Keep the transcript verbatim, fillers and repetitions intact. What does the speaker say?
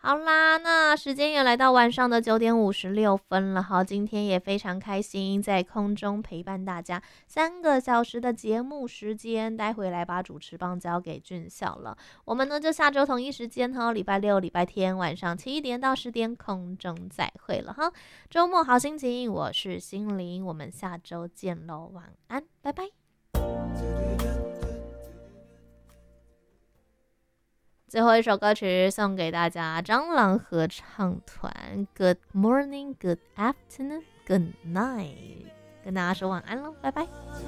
好啦，那时间也来到晚上的九点五十六分了。好，今天也非常开心在空中陪伴大家三个小时的节目时间，待会来把主持棒交给俊孝了。我们呢就下周同一时间哈，礼拜六、礼拜天晚上七点到十点空中再会了哈。周末好心情，我是心灵，我们下周见喽，晚安，拜拜。最后一首歌曲送给大家，蟑螂合唱团 Good morning, good afternoon, good night， 跟大家说晚安喽，拜拜。